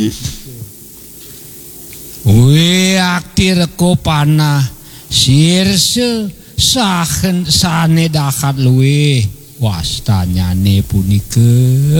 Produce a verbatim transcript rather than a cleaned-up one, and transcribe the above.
we aktir ko panah sirse sahen sane dakat luwe wastanyane punike